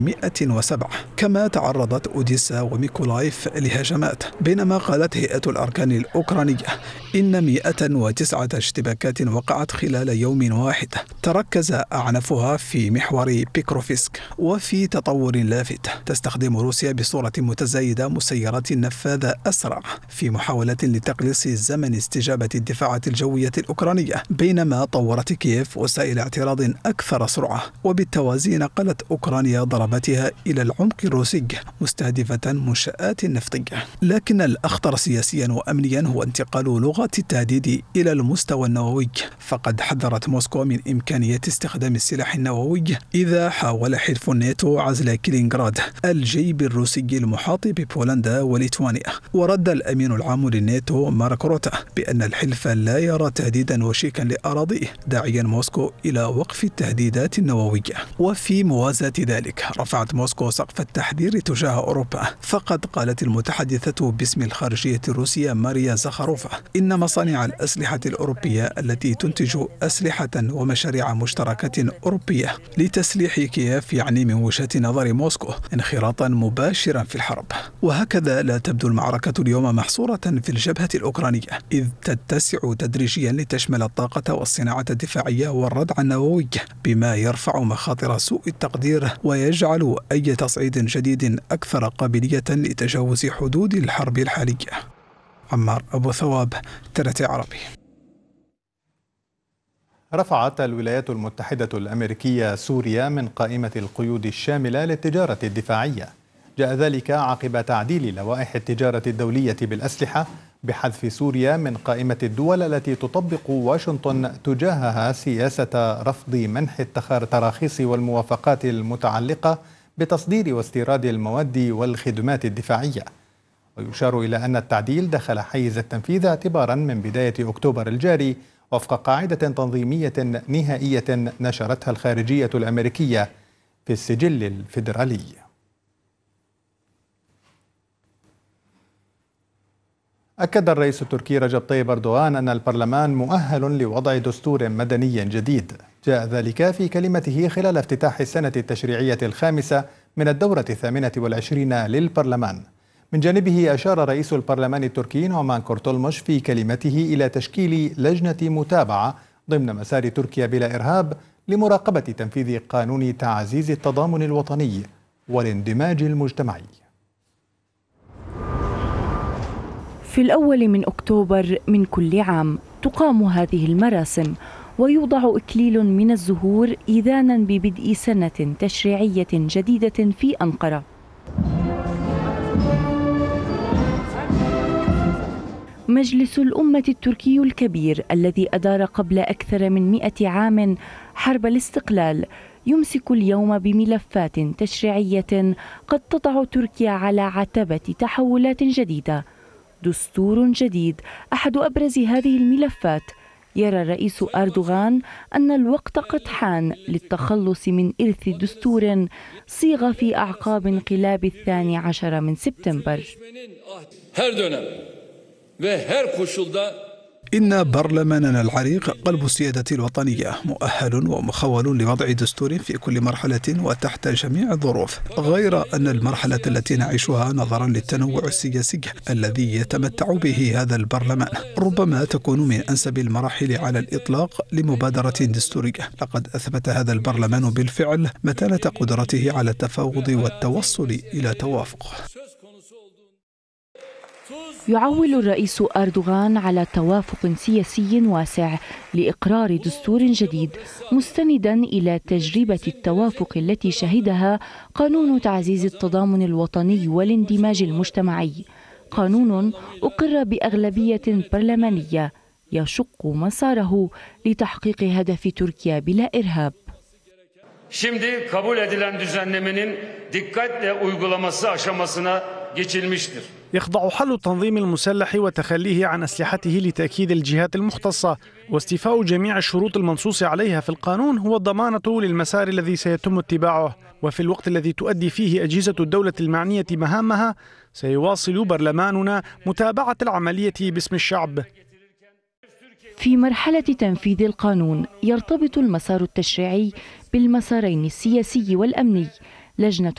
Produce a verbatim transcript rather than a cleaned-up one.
مئة وسبعة. كما تعرضت أوديسا وميكولايف لهجمات، بينما قالت هيئة الأركان الأوكرانية إن مئة وتسعة اشتباكات وقعت خلال يوم واحد تركز أعنفها في محور بيكروفسك. وفي تطور لافت، تستخدم روسيا بصورة متزايدة مسيرات نفاذة أسرع في محاولة لتقليص زمن استجابة الدفاعات الجوية الأوكرانية، بينما طورت كييف وسائل اعتراض أكثر سرعة. وبالتوازي نقلت أوكرانيا ضرباتها إلى العمق الروسي مستهدفة منشآت نفطية. لكن الأخطر سياسيا وأمنيا هو انتقال لغة التهديد إلى المستوى النووي، فقد حذرت موسكو من إمكانية استخدام السلاح النووي إذا حاول حلف الناتو عزل كلينغراد الجيب الروسي المحاط ببولندا وليتوانيا. ورد الأمين العام للناتو مارك روتا بأن الحلف لا يرى تهديدا وشيكا لأراضيه، داعيا موسكو إلى وقف التهديدات النووية. وفي موازاة ذلك رفعت موسكو سقف التحذير تجاه أوروبا، فقد قالت المتحدثة باسم الخارجية الروسية ماريا زخاروفا إن مصانع الأسلحة الأوروبية التي تنتج أسلحة ومشاريع مشتركة أوروبية لتسليح كييف يعني من وجهة نظر موسكو انخراطا مباشرا في الحرب. وهكذا لا تبدو المعركة اليوم محصورة في الجبهة الأوكرانية، إذ تتسع تدريجيا لتشمل الطاقة والصناعة الدفاعية والردع النووي، بما يرفع مخاطر سوء التقدير ويجعل أي تصعيد جديد أكثر قابلية لتجاوز حدود الحرب الحالية. عمار أبو ثواب، ترتي عربي. رفعت الولايات المتحدة الأمريكية سوريا من قائمة القيود الشاملة للتجارة الدفاعية. جاء ذلك عقب تعديل لوائح التجارة الدولية بالأسلحة بحذف سوريا من قائمة الدول التي تطبق واشنطن تجاهها سياسة رفض منح التراخيص والموافقات المتعلقة بتصدير واستيراد المواد والخدمات الدفاعية. ويشار إلى أن التعديل دخل حيز التنفيذ اعتبارا من بداية أكتوبر الجاري وفق قاعدة تنظيمية نهائية نشرتها الخارجية الأمريكية في السجل الفيدرالي. أكد الرئيس التركي رجب طيب أردوغان أن البرلمان مؤهل لوضع دستور مدني جديد. جاء ذلك في كلمته خلال افتتاح السنة التشريعية الخامسة من الدورة الثامنة والعشرين للبرلمان. من جانبه أشار رئيس البرلمان التركي نومان كورتولمش في كلمته إلى تشكيل لجنة متابعة ضمن مسار تركيا بلا إرهاب لمراقبة تنفيذ قانون تعزيز التضامن الوطني والاندماج المجتمعي. في الأول من أكتوبر من كل عام تقام هذه المراسم ويوضع إكليل من الزهور إذانا ببدء سنة تشريعية جديدة في أنقرة. مجلس الأمة التركي الكبير الذي أدار قبل أكثر من مئة عام حرب الاستقلال يمسك اليوم بملفات تشريعية قد تضع تركيا على عتبة تحولات جديدة. دستور جديد أحد أبرز هذه الملفات. يرى الرئيس أردوغان أن الوقت قد حان للتخلص من إرث دستور صيغ في أعقاب انقلاب الثاني عشر من سبتمبر. إن برلماننا العريق قلب السيادة الوطنية، مؤهل ومخول لوضع دستور في كل مرحلة وتحت جميع الظروف، غير أن المرحلة التي نعيشها نظرا للتنوع السياسي الذي يتمتع به هذا البرلمان ربما تكون من أنسب المراحل على الإطلاق لمبادرة دستورية. لقد أثبت هذا البرلمان بالفعل متانة قدرته على التفاوض والتوصل إلى توافق. يعول الرئيس أردوغان على توافق سياسي واسع لإقرار دستور جديد مستندا إلى تجربة التوافق التي شهدها قانون تعزيز التضامن الوطني والاندماج المجتمعي، قانون أقر بأغلبية برلمانية يشق مساره لتحقيق هدف تركيا بلا إرهاب. Şimdi kabul edilen düzenlemenin dikkatle uygulaması aşamasına geçilmiştir. يخضع حل التنظيم المسلح وتخليه عن أسلحته لتأكيد الجهات المختصة واستيفاء جميع الشروط المنصوص عليها في القانون هو الضمانة للمسار الذي سيتم اتباعه. وفي الوقت الذي تؤدي فيه أجهزة الدولة المعنية مهامها سيواصل برلماننا متابعة العملية باسم الشعب. في مرحلة تنفيذ القانون يرتبط المسار التشريعي بالمسارين السياسي والأمني. لجنة